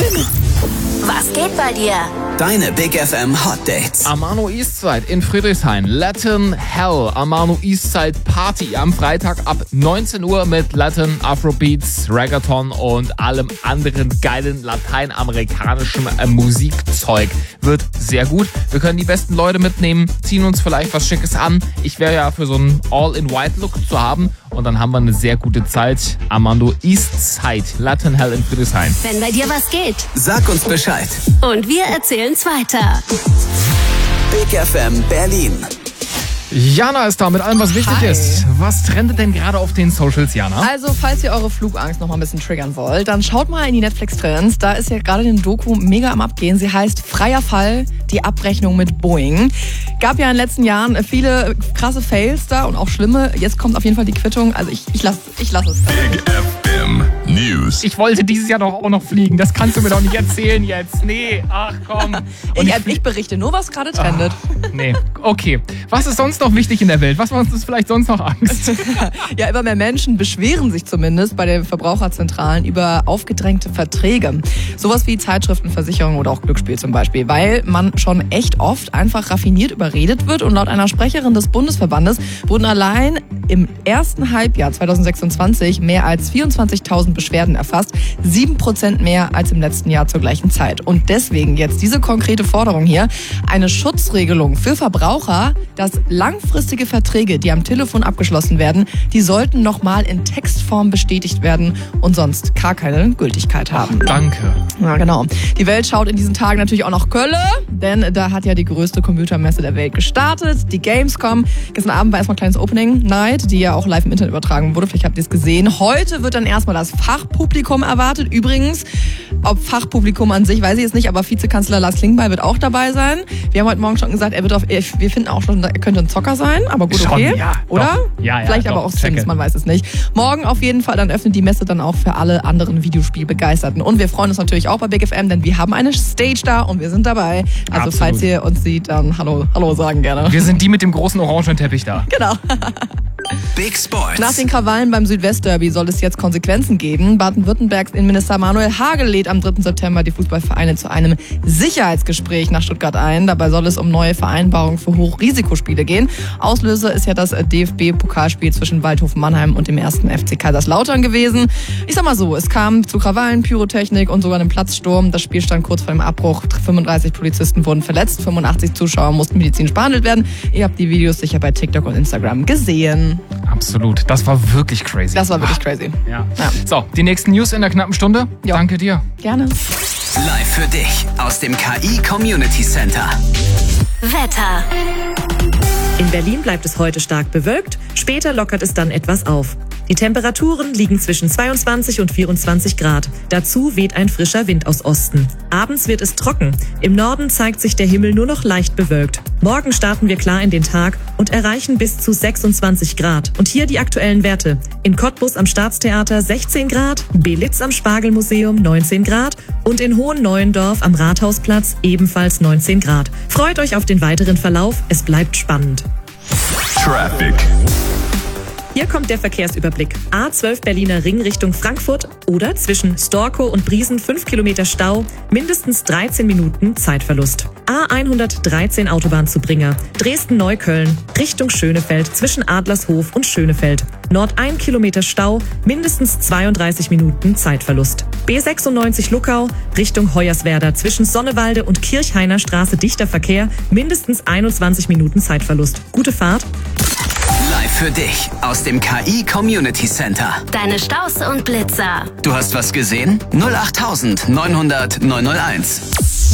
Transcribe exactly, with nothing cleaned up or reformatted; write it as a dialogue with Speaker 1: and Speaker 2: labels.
Speaker 1: Was geht bei dir?
Speaker 2: Deine Big F M Hot Dates.
Speaker 3: Amano Eastside in Friedrichshain. Latin Hell. Amano Eastside Party am Freitag ab neunzehn Uhr mit Latin, Afrobeats, Reggaeton und allem anderen geilen lateinamerikanischen äh, Musikzeug. Wird sehr gut. Wir können die besten Leute mitnehmen, ziehen uns vielleicht was Schickes an. Ich wäre ja für so einen All-in-White-Look zu haben. Und dann haben wir eine sehr gute Zeit. Amano Eastside, Latin Hell in Friedrichshain.
Speaker 1: Wenn bei dir was geht.
Speaker 2: Sag uns Bescheid.
Speaker 1: Und wir erzählen's weiter.
Speaker 2: Big F M Berlin.
Speaker 3: Jana ist da mit allem, was wichtig
Speaker 4: Hi.
Speaker 3: ist. Was trendet denn gerade auf den Socials, Jana?
Speaker 4: Also, falls ihr eure Flugangst noch mal ein bisschen triggern wollt, dann schaut mal in die Netflix-Trends. Da ist ja gerade eine Doku mega am Abgehen. Sie heißt Freier Fall, die Abrechnung mit Boeing. Gab ja in den letzten Jahren viele krasse Fails da und auch schlimme. Jetzt kommt auf jeden Fall die Quittung. Also ich, ich lasse ich lass es.
Speaker 5: Big F M News.
Speaker 3: Ich wollte dieses Jahr doch auch noch fliegen. Das kannst du mir doch nicht erzählen jetzt. Nee, ach komm. Und
Speaker 4: Ich, ich berichte nur, was gerade trendet.
Speaker 3: Nee, okay. Was ist sonst noch wichtig in der Welt? Was macht uns vielleicht sonst noch Angst?
Speaker 4: Ja, immer mehr Menschen beschweren sich zumindest bei den Verbraucherzentralen über aufgedrängte Verträge. Sowas wie Zeitschriften, Versicherungen oder auch Glücksspiel zum Beispiel. Weil man schon echt oft einfach raffiniert überredet wird. Und laut einer Sprecherin des Bundesverbandes wurden allein im ersten Halbjahr zwanzig sechsundzwanzig mehr als vierundzwanzigtausend Beschwerden erfasst. Sieben Prozent mehr als im letzten Jahr zur gleichen Zeit. Und deswegen jetzt diese konkrete Forderung hier. Eine Schutzregelung für Verbraucher, dass langfristige Verträge, die am Telefon abgeschlossen werden, die sollten nochmal in Textform bestätigt werden und sonst gar keine Gültigkeit haben.
Speaker 3: Danke.
Speaker 4: Ja, genau. Die Welt schaut in diesen Tagen natürlich auch nach Köln, denn da hat ja die größte Computermesse der Welt gestartet, die Gamescom. Gestern Abend war erstmal ein kleines Opening Night, die ja auch live im Internet übertragen wurde. Vielleicht habt ihr es gesehen. Heute wird dann erstmal das Fachpublikum erwartet. Übrigens, ob Fachpublikum an sich, weiß ich jetzt nicht, aber Vizekanzler Lars Klingbeil wird auch dabei sein. Wir haben heute Morgen schon gesagt, er wird auf, wir finden auch schon, er könnte ein Zocker sein, aber gut, okay.
Speaker 3: Schon, ja,
Speaker 4: oder?
Speaker 3: Doch. Ja, ja,
Speaker 4: Vielleicht
Speaker 3: doch,
Speaker 4: aber auch
Speaker 3: checke.
Speaker 4: Strings, man weiß es nicht. Morgen auf jeden Fall, dann öffnet die Messe dann auch für alle anderen Videospielbegeisterten. Und wir freuen uns natürlich auch bei Big F M, denn wir haben eine Stage da und wir sind dabei. Also
Speaker 3: Absolut.
Speaker 4: falls ihr uns seht, dann hallo, hallo sagen gerne.
Speaker 3: Wir sind die mit dem großen orangenen Teppich da.
Speaker 4: Genau.
Speaker 2: Big Sports.
Speaker 4: Nach den Krawallen beim Südwestderby soll es jetzt Konsequenzen geben. Baden-Württembergs Innenminister Manuel Hagel lädt am dritten September die Fußballvereine zu einem Sicherheitsgespräch nach Stuttgart ein. Dabei soll es um neue Vereinbarungen für Hochrisikospiele gehen. Auslöser ist ja das D F B-Pokalspiel zwischen Waldhof Mannheim und dem ersten F C Kaiserslautern gewesen. Ich sag mal so, es kam zu Krawallen, Pyrotechnik und sogar einem Platzsturm. Das Spiel stand kurz vor dem Abbruch. fünfunddreißig Polizisten wurden verletzt, fünfundachtzig Zuschauer mussten medizinisch behandelt werden. Ihr habt die Videos sicher bei TikTok und Instagram gesehen.
Speaker 3: Absolut. Das war wirklich crazy.
Speaker 4: Das war wirklich crazy.
Speaker 3: Ja.
Speaker 4: Ja.
Speaker 3: So, die nächsten News in der knappen Stunde.
Speaker 4: Ja.
Speaker 3: Danke dir.
Speaker 4: Gerne.
Speaker 2: Live für dich aus dem K I Community Center.
Speaker 1: Wetter.
Speaker 6: In Berlin bleibt es heute stark bewölkt, später lockert es dann etwas auf. Die Temperaturen liegen zwischen zweiundzwanzig und vierundzwanzig Grad. Dazu weht ein frischer Wind aus Osten. Abends wird es trocken. Im Norden zeigt sich der Himmel nur noch leicht bewölkt. Morgen starten wir klar in den Tag und erreichen bis zu sechsundzwanzig Grad. Und hier die aktuellen Werte. In Cottbus am Staatstheater sechzehn Grad, Belitz am Spargelmuseum neunzehn Grad und in Hohenneuendorf am Rathausplatz ebenfalls neunzehn Grad. Freut euch auf den weiteren Verlauf, es bleibt spannend.
Speaker 5: Traffic.
Speaker 6: Hier kommt der Verkehrsüberblick. A zwölf Berliner Ring Richtung Frankfurt oder zwischen Storkow und Briesen fünf Kilometer Stau, mindestens dreizehn Minuten Zeitverlust. A hundertdreizehn Autobahn zu Bringer, Dresden-Neukölln Richtung Schönefeld zwischen Adlershof und Schönefeld. Nord ein Kilometer Stau, mindestens zweiunddreißig Minuten Zeitverlust. B sechsundneunzig Luckau Richtung Hoyerswerda zwischen Sonnewalde und Kirchhainer Straße dichter Verkehr, mindestens einundzwanzig Minuten Zeitverlust. Gute Fahrt.
Speaker 2: Live für dich aus dem K I Community Center.
Speaker 1: Deine Staus und Blitzer.
Speaker 2: Du hast was gesehen? null acht neun null null neun null eins.